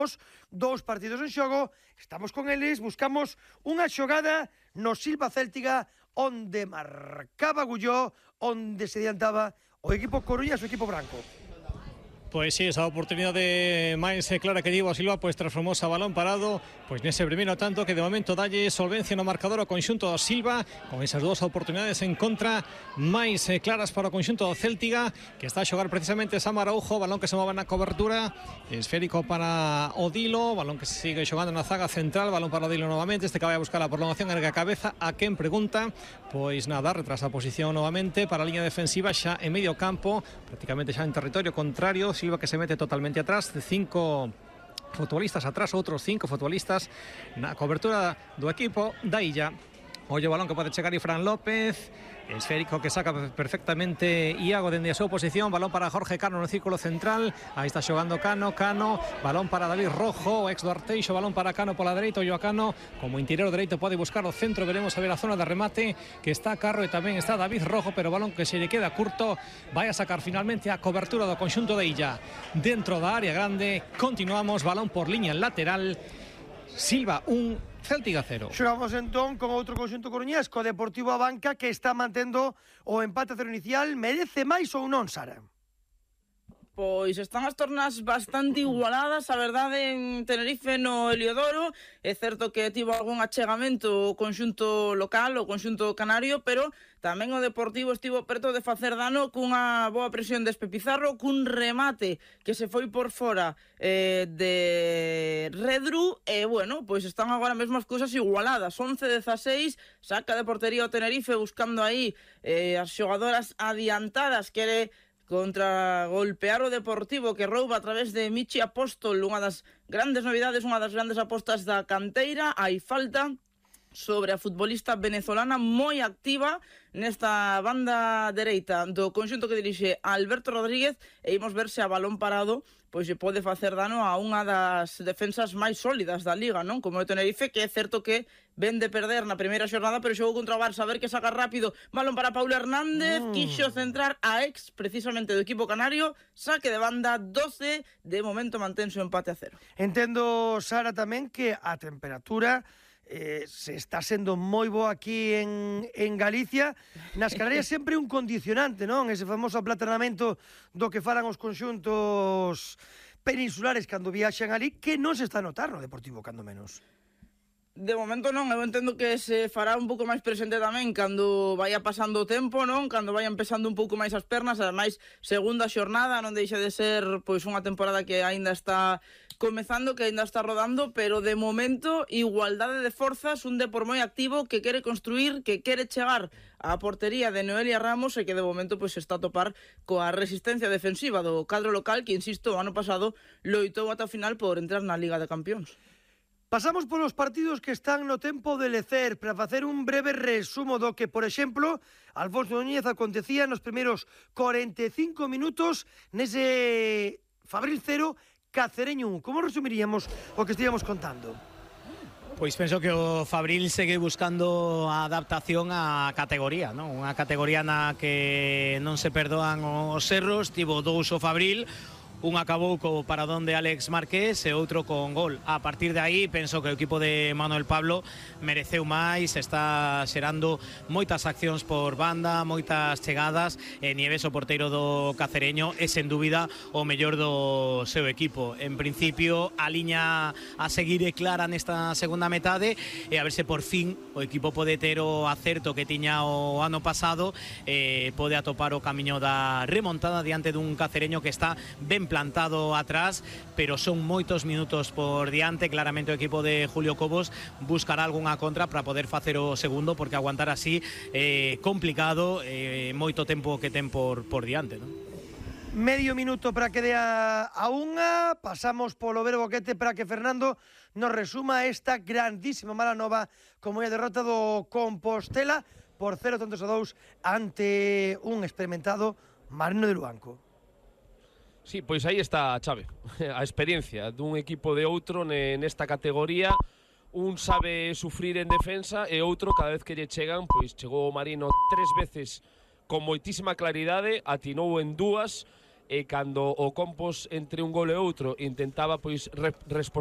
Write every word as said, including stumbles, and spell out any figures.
Dous partidos en xogo, estamos con eles, buscamos unha xogada no Silva Céltiga onde marcaba Gulló, onde se adiantaba o equipo coruñas, o equipo branco. Pois sí, esa oportunidade máis clara que Diego Silva pois transformouse a balón parado pois nese primeiro tanto que de momento dalle solvencia no marcador ao conxunto do Silva, con esas dúas oportunidades en contra máis claras para o conxunto do Céltiga, que está a xogar precisamente Sam Araujo, balón que se move na cobertura, esférico para Odilo, balón que se sigue xogando na zaga central, balón para Odilo novamente, este que vai a buscar a prolongación, ergue a cabeza, a quen pregunta, pois nada, retrasa a posición novamente para a liña defensiva xa en medio campo, prácticamente xa en territorio contrario. Silva que se mete totalmente atrás, cinco futbolistas atrás, outros cinco futbolistas na cobertura do equipo da Illa. Oye, balón que pode chegar e Fran López, esférico que saca perfectamente Iago dende a súa posición, balón para Jorge Cano no círculo central, aí está xogando Cano, Cano, balón para David Rojo, o ex do Arteixo, balón para Cano pola dereita, o Cano como interior dereito pode buscar o centro, veremos a ver a zona de remate que está Carro e tamén está David Rojo, pero balón que se lle queda curto, vai a sacar finalmente a cobertura do conxunto de Illa dentro da área grande. Continuamos, balón por liña lateral, Silva un, Céltiga cero. Xogamos entón con outro conxunto coruñés, co Deportivo Abanca, que está mantendo o empate a cero inicial. Merece máis ou non, Sara? Pois están as tornas bastante igualadas, a verdade, en Tenerife no Heliodoro. É certo que tivo algún achegamento o conxunto local, o conxunto canario, pero tamén o Deportivo estivo perto de facer dano cunha boa presión de Espe Pizarro, cun remate que se foi por fora eh, de Redru, e bueno, pois están agora mesmo as cousas igualadas, once dezaseis, saca de portería o Tenerife buscando aí eh, as xogadoras adiantadas, quere contra golpear o Deportivo, que rouba a través de Michi Apóstol, unha das grandes novidades, unha das grandes apostas da canteira. Hai falta sobre a futbolista venezolana moi activa nesta banda dereita do conxunto que dirixe Alberto Rodríguez, e imos ver se a balón parado pois se pode facer dano a unha das defensas máis sólidas da Liga, non? Como o Tenerife, que é certo que ven de perder na primeira xornada, pero xogou contra o Barça, a ver que saca rápido, balón para Paulo Hernández, mm. quixo centrar a ex precisamente do equipo canario, saque de banda, doce, de momento mantense o empate a cero. Entendo, Sara, tamén que a temperatura Eh, se está sendo moi boa aquí en, en Galicia. Nas Canarias sempre un condicionante, non? Ese famoso aplaternamento do que falan os conxuntos peninsulares cando viaxan ali, que non se está a notar no Deportivo, cando menos. De momento non, eu entendo que se fará un pouco máis presente tamén cando vaya pasando o tempo, non? Cando vayan pesando un pouco máis as pernas, ademais segunda xornada, non deixa de ser pois unha temporada que aínda está comezando, que aínda está rodando, pero de momento igualdade de forzas, un Depor moi activo que quere construir, que quere chegar á portería de Noelia Ramos e que de momento pois está a topar coa resistencia defensiva do cadro local, que insisto, o ano pasado loitou ata o final por entrar na Liga de Campións. Pasamos polos partidos que están no tempo de lecer para facer un breve resumo do que, por exemplo, Alfonso Núñez acontecía nos primeiros cuarenta e cinco minutos nese Fabril cero, Cacereño un. Como resumiríamos o que estivemos contando? Pois penso que o Fabril segue buscando a adaptación á categoría, non? Unha categoría na que non se perdoan os erros, tivo dous o Fabril, un acabou co paradón de Alex Márquez e outro con gol. A partir de aí, penso que o equipo de Manuel Pablo mereceu máis, está xerando moitas accións por banda, moitas chegadas, e Nieves, o porteiro do Cacereño, é sen dúbida o mellor do seu equipo. En principio, a liña a seguir é clara nesta segunda metade, e a ver se por fin o equipo pode ter o acerto que tiña o ano pasado, e pode atopar o camiño da remontada diante dun Cacereño que está ben plantado atrás, pero son moitos minutos por diante. Claramente o equipo de Julio Cobos buscará algunha contra para poder facer o segundo, porque aguantar así é eh, complicado, eh, moito tempo que ten por, por diante, non? Medio minuto para que dé a, a unha. Pasamos polo Ver Boquete para que Fernando nos resuma esta grandísima mala nova como é a derrota do Compostela por cero tantos a dous ante un experimentado Marino de Luanco. Sí, pois aí está a chave, a experiencia dun equipo de outro nesta categoría. Un sabe sufrir en defensa e outro, cada vez que lle chegan, pois chegou o Marino tres veces con moitísima claridade, atinou en dúas e cando o Compos entre un gol e outro intentaba pois re,